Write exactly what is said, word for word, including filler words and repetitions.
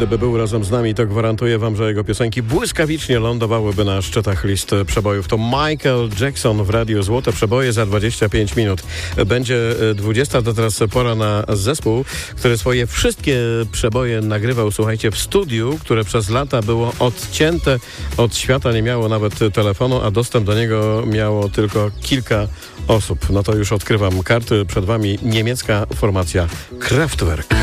gdyby był razem z nami, to gwarantuję wam, że jego piosenki błyskawicznie lądowałyby na szczytach list przebojów. To Michael Jackson w Radiu Złote Przeboje za dwadzieścia pięć minut. Będzie dwudziesta, to teraz pora na zespół, który swoje wszystkie przeboje nagrywał, słuchajcie, w studiu, które przez lata było odcięte od świata, nie miało nawet telefonu, a dostęp do niego miało tylko kilka osób. No to już odkrywam karty. Przed wami niemiecka formacja Kraftwerk.